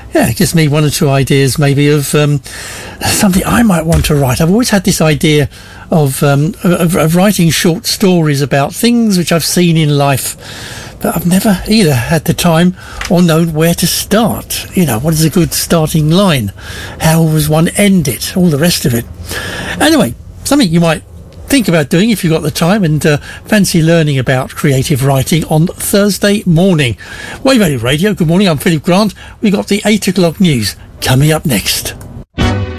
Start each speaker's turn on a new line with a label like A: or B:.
A: it gives me one or two ideas maybe of something I might want to write. I've always had this idea of writing short stories about things which I've seen in life, but I've never either had the time or known where to start. What is a good starting line? How does one end it? All the rest of it. Anyway, something you might think about doing if you've got the time and fancy learning about creative writing on Thursday morning. Wave Radio, good morning, I'm Philip Grant. We've got the 8 o'clock news coming up next.